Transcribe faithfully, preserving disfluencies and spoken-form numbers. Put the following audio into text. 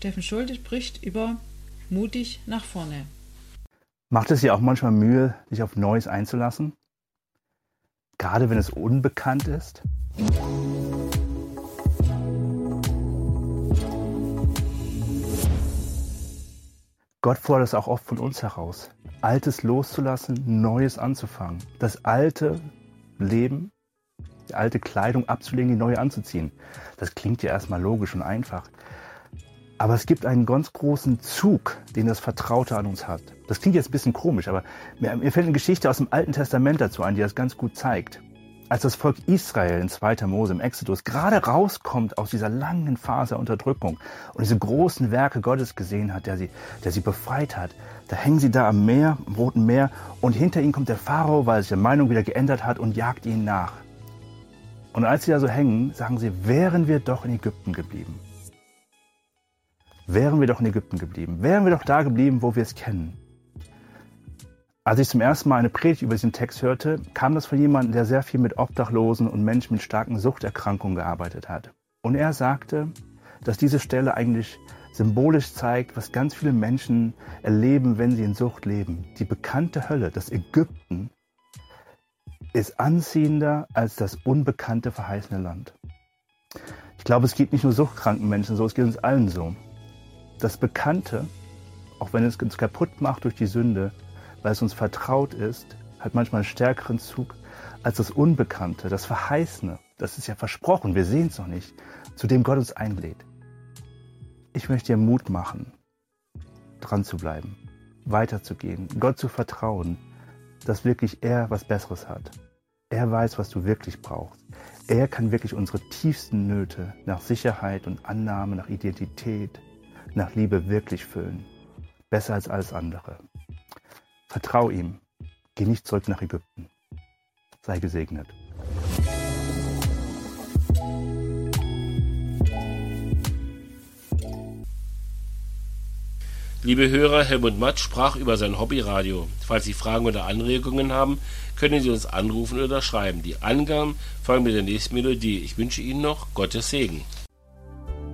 Steffen Schulte spricht über mutig nach vorne. Macht es dir auch manchmal Mühe, dich auf Neues einzulassen? Gerade wenn es unbekannt ist? Gott fordert es auch oft von uns heraus, Altes loszulassen, Neues anzufangen. Das alte Leben, die alte Kleidung abzulegen, die neue anzuziehen. Das klingt ja erstmal logisch und einfach. Aber es gibt einen ganz großen Zug, den das Vertraute an uns hat. Das klingt jetzt ein bisschen komisch, aber mir, mir fällt eine Geschichte aus dem Alten Testament dazu ein, die das ganz gut zeigt. Als das Volk Israel in zweiter Mose, im Exodus, gerade rauskommt aus dieser langen Phase der Unterdrückung und diese großen Werke Gottes gesehen hat, der sie, der sie befreit hat, da hängen sie da am Meer, am Roten Meer, und hinter ihnen kommt der Pharao, weil sich die Meinung wieder geändert hat, und jagt ihnen nach. Und als sie da so hängen, sagen sie, wären wir doch in Ägypten geblieben. Wären wir doch in Ägypten geblieben. Wären wir doch da geblieben, wo wir es kennen. Als ich zum ersten Mal eine Predigt über diesen Text hörte, kam das von jemandem, der sehr viel mit Obdachlosen und Menschen mit starken Suchterkrankungen gearbeitet hat. Und er sagte, dass diese Stelle eigentlich symbolisch zeigt, was ganz viele Menschen erleben, wenn sie in Sucht leben. Die bekannte Hölle, das Ägypten, ist anziehender als das unbekannte, verheißene Land. Ich glaube, es geht nicht nur suchtkranken Menschen so, es geht uns allen so. Das Bekannte, auch wenn es uns kaputt macht durch die Sünde, weil es uns vertraut ist, hat manchmal einen stärkeren Zug als das Unbekannte, das Verheißene. Das ist ja versprochen, wir sehen es noch nicht, zu dem Gott uns einlädt. Ich möchte dir Mut machen, dran zu bleiben, weiterzugehen, Gott zu vertrauen, dass wirklich er was Besseres hat. Er weiß, was du wirklich brauchst. Er kann wirklich unsere tiefsten Nöte nach Sicherheit und Annahme, nach Identität, nach Liebe wirklich füllen. Besser als alles andere. Vertrau ihm. Geh nicht zurück nach Ägypten. Sei gesegnet. Liebe Hörer, Helmut Matt sprach über sein Hobbyradio. Falls Sie Fragen oder Anregungen haben, können Sie uns anrufen oder schreiben. Die Angaben folgen mit der nächsten Melodie. Ich wünsche Ihnen noch Gottes Segen.